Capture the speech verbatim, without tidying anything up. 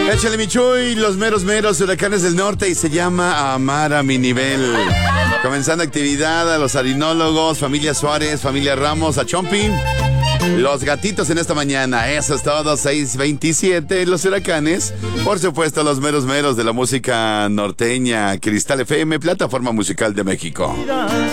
Échale mi Chuy, los meros meros huracanes del norte y se llama Amar a mi nivel. Comenzando actividad a los harinólogos, familia Suárez, familia Ramos, a Chompi. Los gatitos en esta mañana, eso es todo, seis veintisiete, los huracanes. Por supuesto, los meros meros de la música norteña, Cristal F M, plataforma musical de México.